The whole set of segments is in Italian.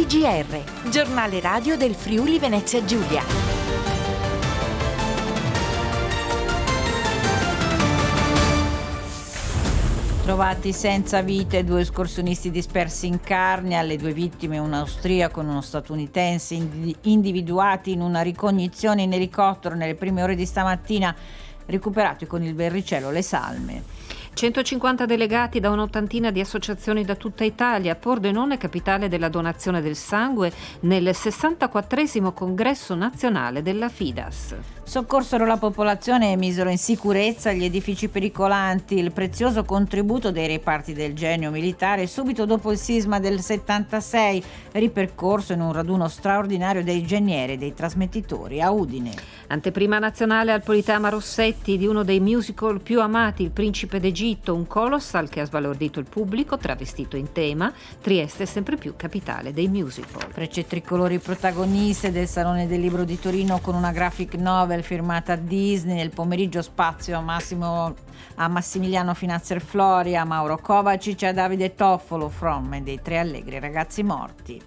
GR, giornale radio del Friuli Venezia Giulia. Trovati senza vita 2 escursionisti dispersi in Carnia, alle 2 vittime un austriaco e uno statunitense individuati in una ricognizione in elicottero nelle prime ore di stamattina, recuperati con il Verricello Le Salme. 150 delegati da un'ottantina di associazioni da tutta Italia. Pordenone, capitale della donazione del sangue, nel 64esimo congresso nazionale della Fidas. Soccorsero la popolazione e misero in sicurezza gli edifici pericolanti, il prezioso contributo dei reparti del Genio militare subito dopo il sisma del 76, ripercorso in un raduno straordinario dei genieri e dei trasmettitori a Udine. Anteprima nazionale al Politeama Rossetti di uno dei musical più amati, Il Principe d'Egitto, un colossal che ha sbalordito il pubblico, travestito in tema. Trieste è sempre più capitale dei musical. Frecce tricolori protagoniste del Salone del Libro di Torino con una graphic novel firmata Disney. Nel pomeriggio spazio a Massimiliano Finazzer Floria, a Mauro Kovacic e a Davide Toffolo, From dei 3 allegri ragazzi morti.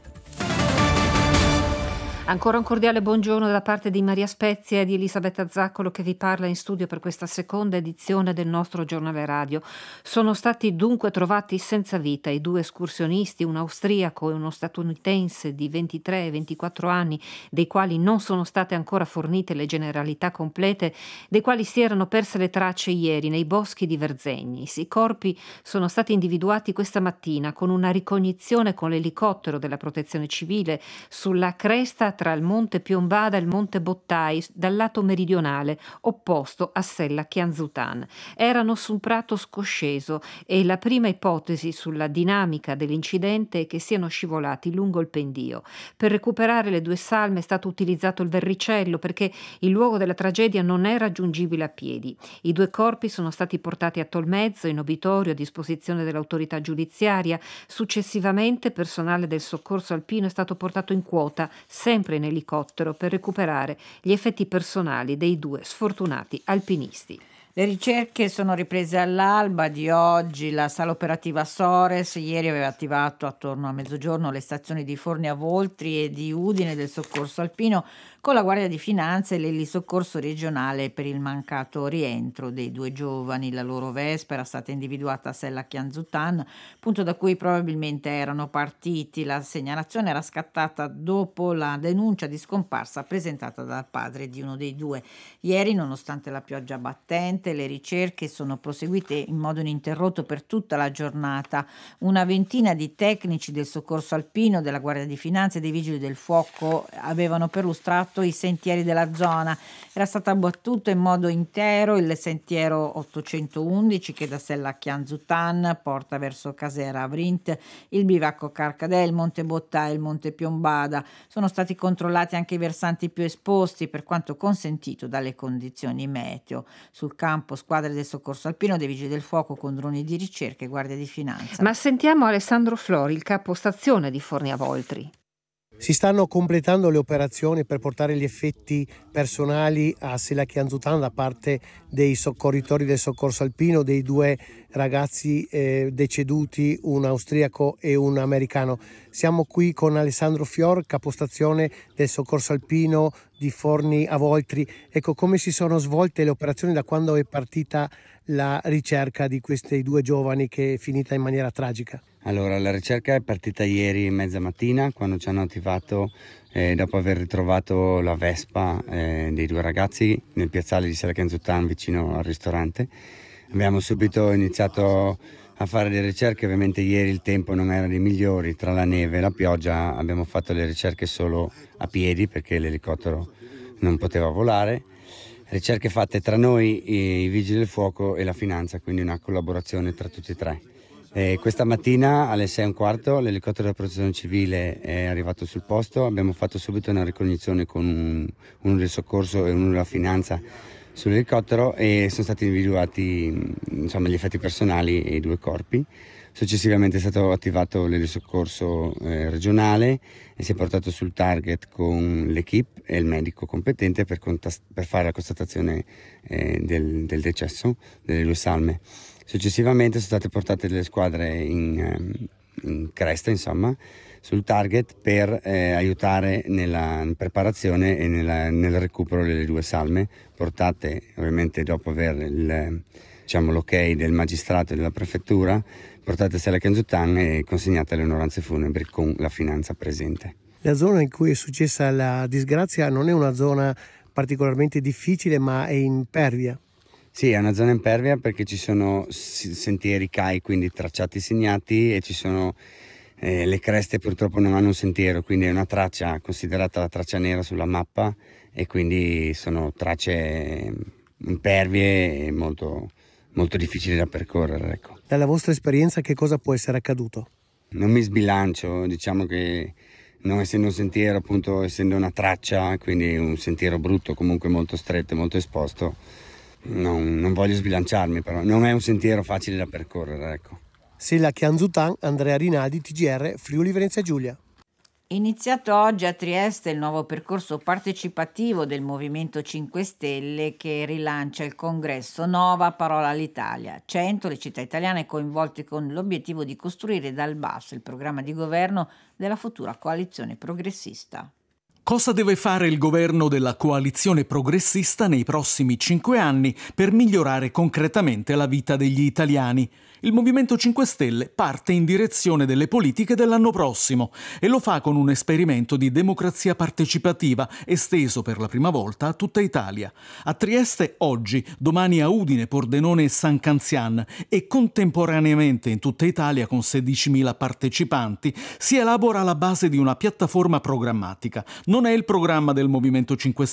Ancora un cordiale buongiorno da parte di Maria Spezia e di Elisabetta Zaccolo, che vi parla in studio per questa seconda edizione del nostro giornale radio. Sono stati dunque trovati senza vita i 2 escursionisti, un austriaco e uno statunitense di 23 e 24 anni, dei quali non sono state ancora fornite le generalità complete, dei quali si erano perse le tracce ieri nei boschi di Verzegnis. I corpi sono stati individuati questa mattina con una ricognizione con l'elicottero della Protezione Civile sulla cresta tra il Monte Piombada e il Monte Bottai, dal lato meridionale, opposto a Sella Chianzutan. Erano su un prato scosceso e la prima ipotesi sulla dinamica dell'incidente è che siano scivolati lungo il pendio. Per recuperare le 2 salme è stato utilizzato il Verricello perché il luogo della tragedia non è raggiungibile a piedi. I 2 corpi sono stati portati a Tolmezzo in obitorio a disposizione dell'autorità giudiziaria. Successivamente personale del soccorso alpino è stato portato in quota, sempre in elicottero, per recuperare gli effetti personali dei 2 sfortunati alpinisti. Le ricerche sono riprese all'alba di oggi. La sala operativa Sores ieri aveva attivato attorno a mezzogiorno le stazioni di Forni Avoltri e di Udine del soccorso alpino con la Guardia di Finanza e l'elisoccorso regionale per il mancato rientro dei 2 giovani. La loro Vespa era stata individuata a Sella Chianzutan, punto da cui probabilmente erano partiti. La segnalazione era scattata dopo la denuncia di scomparsa presentata dal padre di uno dei 2. Ieri, nonostante la pioggia battente, le ricerche sono proseguite in modo ininterrotto per tutta la giornata. Una ventina di tecnici del soccorso alpino, della Guardia di Finanza e dei Vigili del Fuoco avevano perlustrato i sentieri della zona. Era stato abbattuto in modo intero il sentiero 811 che da Sella a Chianzutan porta verso Casera Avrint, il bivacco Carcadè, il Monte Bottà e il Monte Piombada. Sono stati controllati anche i versanti più esposti per quanto consentito dalle condizioni meteo. Sul campo squadre del soccorso alpino, dei Vigili del Fuoco con droni di ricerca e Guardia di Finanza. Ma sentiamo Alessandro Flori, il capostazione di Forni Avoltri. Si stanno completando le operazioni per portare gli effetti personali a Sella Chianzutan da parte dei soccorritori del soccorso alpino, dei 2 ragazzi deceduti, un austriaco e un americano. Siamo qui con Alessandro Fior, capostazione del soccorso alpino di Forni Avoltri. Ecco, come si sono svolte le operazioni da quando è partita la ricerca di questi 2 giovani che è finita in maniera tragica? Allora, la ricerca è partita ieri mezza mattina, quando ci hanno attivato dopo aver ritrovato la Vespa dei 2 ragazzi nel piazzale di Sella Chianzutan vicino al ristorante. Abbiamo subito iniziato a fare le ricerche. Ovviamente ieri il tempo non era dei migliori, tra la neve e la pioggia abbiamo fatto le ricerche solo a piedi perché l'elicottero non poteva volare. Ricerche fatte tra noi, i Vigili del Fuoco e la Finanza, quindi una collaborazione tra tutti e 3. Questa mattina alle 6:15 l'elicottero della Protezione Civile è arrivato sul posto. Abbiamo fatto subito una ricognizione con uno del soccorso e uno della Finanza sull'elicottero e sono stati individuati gli effetti personali e i 2 corpi. Successivamente è stato attivato l'elisoccorso regionale e si è portato sul target con l'equipe e il medico competente per fare la constatazione del decesso delle 2 salme. Successivamente sono state portate delle squadre in cresta, insomma, sul target per aiutare nella preparazione e nel recupero delle 2 salme, portate ovviamente dopo aver l'ok del magistrato e della prefettura, portate a Sella Chianzotan e consegnate alle onoranze funebri con la finanza presente. La zona in cui è successa la disgrazia non è una zona particolarmente difficile, ma è impervia. Sì, è una zona impervia perché ci sono sentieri CAI, quindi tracciati segnati, e ci sono le creste purtroppo non hanno un sentiero, quindi è una traccia considerata la traccia nera sulla mappa, e quindi sono tracce impervie e molto, molto difficili da percorrere, ecco. Dalla vostra esperienza che cosa può essere accaduto? Non mi sbilancio, diciamo che non essendo un sentiero, appunto essendo una traccia, quindi un sentiero brutto, comunque molto stretto e molto esposto, non voglio sbilanciarmi, però non è un sentiero facile da percorrere, ecco. Sella Chianzotan, Andrea Rinaldi, TGR, Friuli Venezia Giulia. Iniziato oggi a Trieste il nuovo percorso partecipativo del Movimento 5 Stelle, che rilancia il congresso Nova Parola all'Italia. 100 le città italiane coinvolte con l'obiettivo di costruire dal basso il programma di governo della futura coalizione progressista. Cosa deve fare il governo della coalizione progressista nei prossimi 5 anni per migliorare concretamente la vita degli italiani? Il Movimento 5 Stelle parte in direzione delle politiche dell'anno prossimo e lo fa con un esperimento di democrazia partecipativa esteso per la prima volta a tutta Italia. A Trieste oggi, domani a Udine, Pordenone e San Canzian, e contemporaneamente in tutta Italia con 16.000 partecipanti si elabora la base di una piattaforma programmatica. Non è il programma del Movimento 5